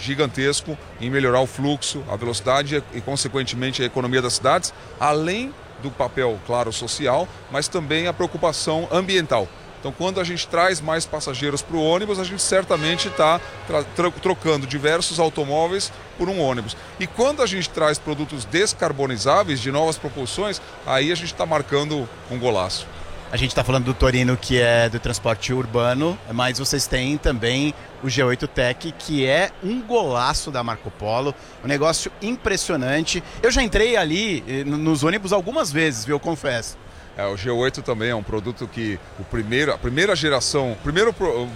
gigantesco em melhorar o fluxo, a velocidade e, consequentemente, a economia das cidades, além do papel, claro, social, mas também a preocupação ambiental. Então, quando a gente traz mais passageiros para o ônibus, a gente certamente está trocando diversos automóveis por um ônibus. E quando a gente traz produtos descarbonizáveis, de novas propulsões, aí a gente está marcando um golaço. A gente está falando do Torino, que é do transporte urbano, mas vocês têm também o G8 Tech, que é um golaço da Marco Polo, um negócio impressionante. Eu já entrei ali nos ônibus algumas vezes, viu, eu confesso. O G8 também é um produto que a primeira geração, o primeiro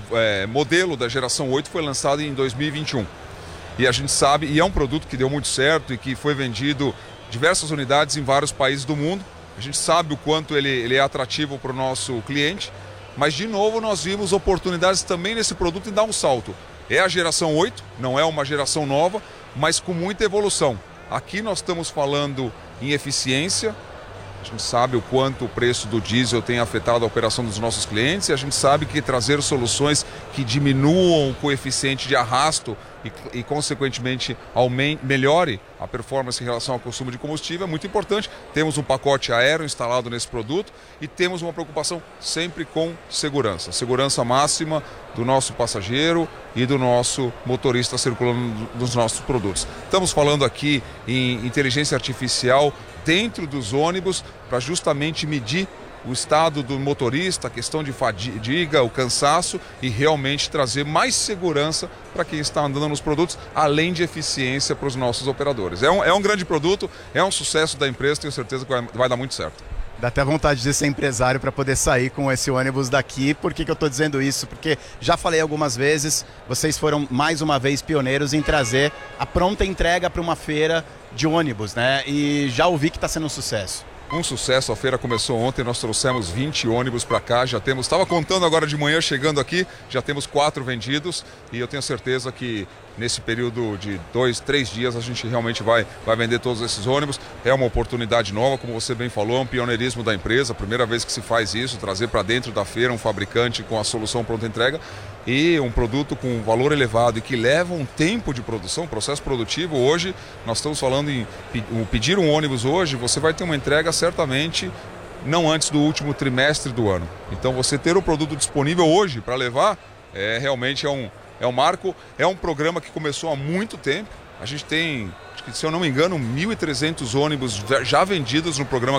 modelo da geração 8 foi lançado em 2021. E a gente sabe, e é um produto que deu muito certo e que foi vendido diversas unidades em vários países do mundo. A gente sabe o quanto ele é atrativo para o nosso cliente, mas de novo nós vimos oportunidades também nesse produto em dar um salto. É a geração 8, não é uma geração nova, mas com muita evolução. Aqui nós estamos falando em eficiência. A gente sabe o quanto o preço do diesel tem afetado a operação dos nossos clientes e a gente sabe que trazer soluções que diminuam o coeficiente de arrasto e consequentemente, melhore a performance em relação ao consumo de combustível é muito importante. Temos um pacote aéreo instalado nesse produto e temos uma preocupação sempre com segurança. Segurança máxima do nosso passageiro e do nosso motorista circulando nos nossos produtos. Estamos falando aqui em inteligência artificial dentro dos ônibus para justamente medir o estado do motorista, a questão de fadiga, o cansaço e realmente trazer mais segurança para quem está andando nos produtos, além de eficiência para os nossos operadores. É um grande produto, é um sucesso da empresa, tenho certeza que vai dar muito certo. Dá até vontade de ser empresário para poder sair com esse ônibus daqui. Por que eu estou dizendo isso? Porque já falei algumas vezes, vocês foram mais uma vez pioneiros em trazer a pronta entrega para uma feira de ônibus, né? E já ouvi que está sendo um sucesso. Um sucesso, a feira começou ontem, nós trouxemos 20 ônibus para cá, estava contando agora de manhã, chegando aqui, já temos 4 vendidos e eu tenho certeza que nesse período de 2, 3 dias a gente realmente vai vender todos esses ônibus. É uma oportunidade nova, como você bem falou, é um pioneirismo da empresa, primeira vez que se faz isso, trazer para dentro da feira um fabricante com a solução pronta entrega e um produto com valor elevado e que leva um tempo de produção, processo produtivo. Hoje nós estamos falando em pedir um ônibus hoje, você vai ter uma entrega certamente não antes do último trimestre do ano. Então você ter o produto disponível hoje para levar realmente é um marco, é um programa que começou há muito tempo. A gente tem, se eu não me engano, 1.300 ônibus já vendidos no programa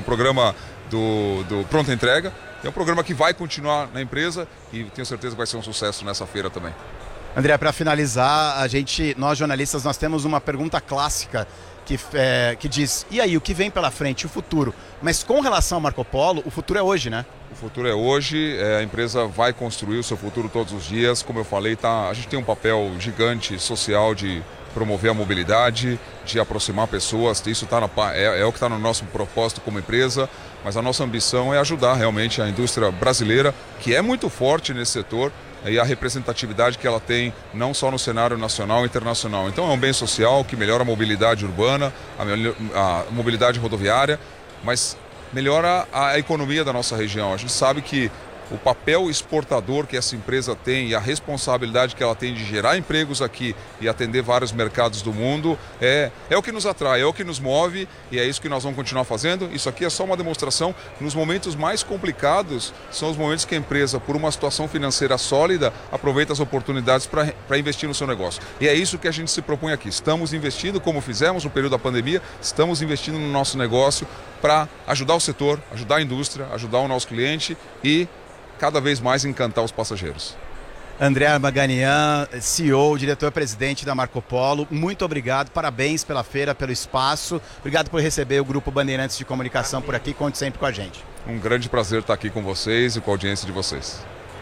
do Pronta Entrega. É um programa que vai continuar na empresa e tenho certeza que vai ser um sucesso nessa feira também. André, para finalizar, nós jornalistas, nós temos uma pergunta clássica que diz, e aí, o que vem pela frente, o futuro? Mas com relação ao Marco Polo, o futuro é hoje, né? O futuro é hoje, a empresa vai construir o seu futuro todos os dias. Como eu falei, a gente tem um papel gigante social de promover a mobilidade, de aproximar pessoas. Isso é o que está no nosso propósito como empresa, mas a nossa ambição é ajudar realmente a indústria brasileira, que é muito forte nesse setor, e a representatividade que ela tem não só no cenário nacional e internacional. Então é um bem social que melhora a mobilidade urbana, a mobilidade rodoviária, mas melhora a economia da nossa região. A gente sabe que o papel exportador que essa empresa tem e a responsabilidade que ela tem de gerar empregos aqui e atender vários mercados do mundo é o que nos atrai, é o que nos move e é isso que nós vamos continuar fazendo. Isso aqui é só uma demonstração. Nos momentos mais complicados são os momentos que a empresa, por uma situação financeira sólida, aproveita as oportunidades para investir no seu negócio. E é isso que a gente se propõe aqui. Estamos investindo, como fizemos no período da pandemia, estamos investindo no nosso negócio para ajudar o setor, ajudar a indústria, ajudar o nosso cliente e cada vez mais encantar os passageiros. André Armaganian, CEO, diretor-presidente da Marco Polo, muito obrigado, parabéns pela feira, pelo espaço, obrigado por receber o Grupo Bandeirantes de Comunicação por aqui, conte sempre com a gente. Um grande prazer estar aqui com vocês e com a audiência de vocês.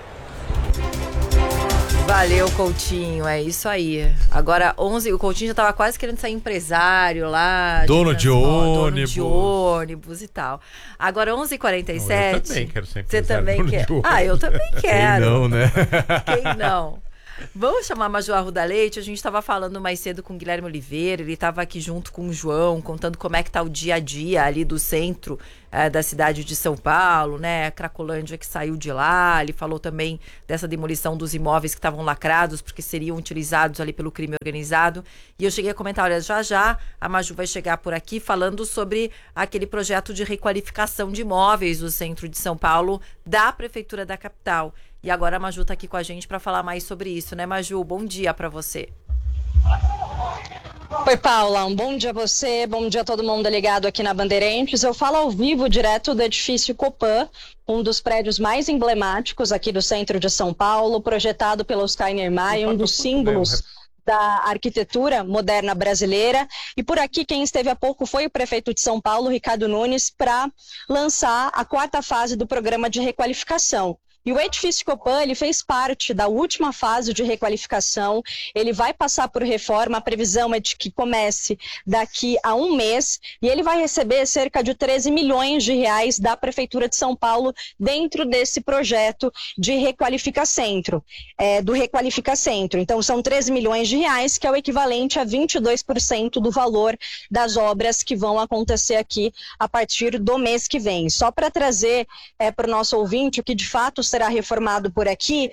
Valeu, Coutinho, é isso aí. Agora, o Coutinho já estava quase querendo sair empresário lá. Dono de ônibus e tal. Agora, 11h47. Eu também quero ser empresário. Você também quer? Eu também quero. Quem não, né? Quem não? Vamos chamar a Maju Arruda Leite. A gente estava falando mais cedo com o Guilherme Oliveira. Ele estava aqui junto com o João, contando como é que tá o dia a dia ali do centro da cidade de São Paulo, né? A Cracolândia que saiu de lá. Ele falou também dessa demolição dos imóveis que estavam lacrados porque seriam utilizados ali pelo crime organizado. E eu cheguei a comentar, olha, já a Maju vai chegar por aqui falando sobre aquele projeto de requalificação de imóveis do centro de São Paulo da Prefeitura da capital. E agora a Maju está aqui com a gente para falar mais sobre isso, né, Maju? Bom dia para você. Oi, Paula, um bom dia a você, bom dia a todo mundo ligado aqui na Bandeirantes. Eu falo ao vivo, direto do edifício Copan, um dos prédios mais emblemáticos aqui do centro de São Paulo, projetado pelo Oscar Niemeyer, um dos símbolos da arquitetura moderna brasileira. E por aqui quem esteve há pouco foi o prefeito de São Paulo, Ricardo Nunes, para lançar a 4ª fase do programa de requalificação. E o edifício Copan, ele fez parte da última fase de requalificação, ele vai passar por reforma, a previsão é de que comece daqui a um mês, e ele vai receber cerca de 13 milhões de reais da Prefeitura de São Paulo dentro desse projeto de Requalifica Centro, do Requalifica Centro. Então são 13 milhões de reais, que é o equivalente a 22% do valor das obras que vão acontecer aqui a partir do mês que vem. Só para trazer para o nosso ouvinte o que de fato será reformado por aqui,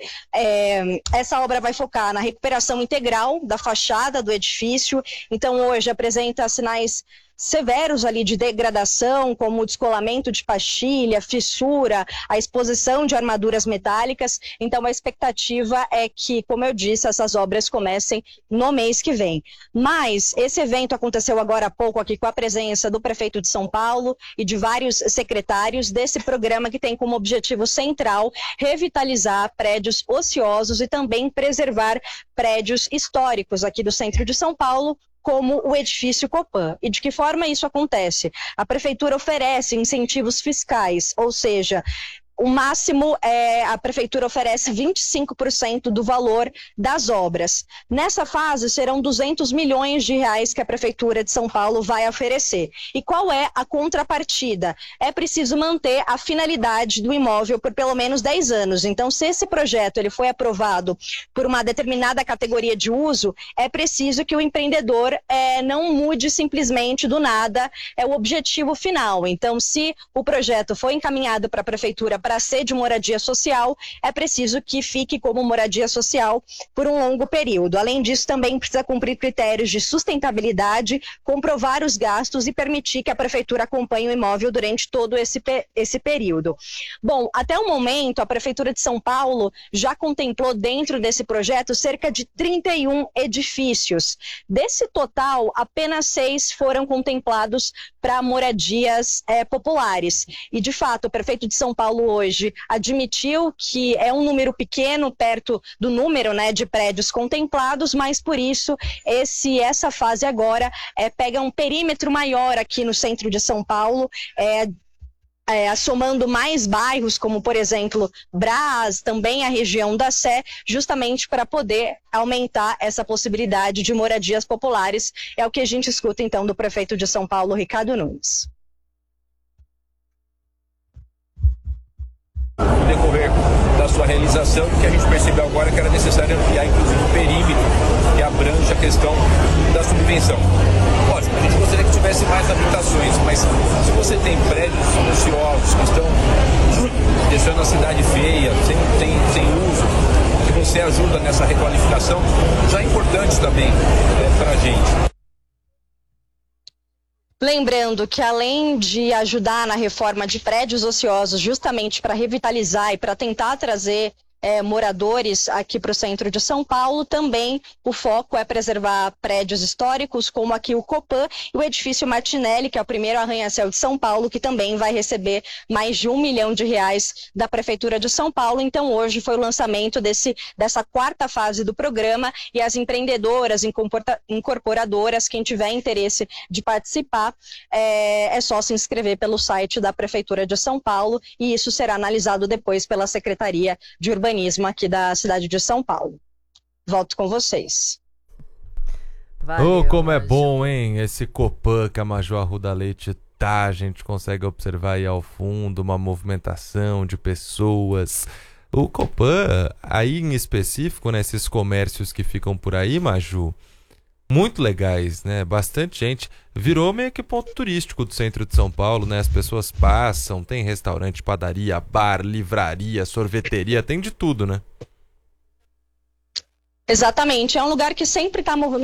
essa obra vai focar na recuperação integral da fachada do edifício. Então hoje apresenta sinais severos ali de degradação, como o descolamento de pastilha, fissura, a exposição de armaduras metálicas. Então a expectativa é que, como eu disse, essas obras comecem no mês que vem. Mas esse evento aconteceu agora há pouco aqui com a presença do prefeito de São Paulo e de vários secretários desse programa que tem como objetivo central revitalizar prédios ociosos e também preservar prédios históricos aqui do centro de São Paulo, como o edifício Copan. E de que forma isso acontece? A prefeitura oferece incentivos fiscais, ou seja, o máximo a prefeitura oferece 25% do valor das obras. Nessa fase serão 200 milhões de reais que a prefeitura de São Paulo vai oferecer. E qual é a contrapartida? É preciso manter a finalidade do imóvel por pelo menos 10 anos. Então, se esse projeto ele foi aprovado por uma determinada categoria de uso, é preciso que o empreendedor não mude simplesmente do nada o objetivo final. Então, se o projeto foi encaminhado para a prefeitura para ser de moradia social, é preciso que fique como moradia social por um longo período. Além disso, também precisa cumprir critérios de sustentabilidade, comprovar os gastos e permitir que a prefeitura acompanhe o imóvel durante todo esse período. Bom, até o momento, a Prefeitura de São Paulo já contemplou dentro desse projeto cerca de 31 edifícios. Desse total, apenas 6 foram contemplados para moradias populares. E, de fato, o prefeito de São Paulo hoje admitiu que é um número pequeno perto do número, né, de prédios contemplados, mas por isso essa fase agora pega um perímetro maior aqui no centro de São Paulo, somando mais bairros, como por exemplo Brás, também a região da Sé, justamente para poder aumentar essa possibilidade de moradias populares. É o que a gente escuta então do prefeito de São Paulo, Ricardo Nunes. No decorrer da sua realização, que a gente percebeu agora que era necessário ampliar inclusive o perímetro que abrange a questão da subvenção. Lógico, a gente gostaria que tivesse mais habitações, mas se você tem prédios ociosos que estão deixando a cidade feia, sem uso, que você ajuda nessa requalificação, já é importante também para a gente. Lembrando que além de ajudar na reforma de prédios ociosos, justamente para revitalizar e para tentar trazer moradores aqui para o centro de São Paulo, também o foco é preservar prédios históricos, como aqui o Copan e o edifício Martinelli, que é o primeiro arranha-céu de São Paulo, que também vai receber mais de R$1 milhão da Prefeitura de São Paulo. Então hoje foi o lançamento dessa 4ª fase do programa, e as empreendedoras, incorporadoras, quem tiver interesse de participar, é só se inscrever pelo site da Prefeitura de São Paulo, e isso será analisado depois pela Secretaria de Urbanismo aqui da cidade de São Paulo. Volto com vocês. Valeu, como é bom, hein? Esse Copan que a Maju Arruda Leite tá, a gente consegue observar aí ao fundo uma movimentação de pessoas. O Copan, aí em específico, né, esses comércios que ficam por aí, Maju, muito legais, né? Bastante gente. Virou meio que ponto turístico do centro de São Paulo, né? As pessoas passam, tem restaurante, padaria, bar, livraria, sorveteria, tem de tudo, né? Exatamente, é um lugar que sempre está movimentado.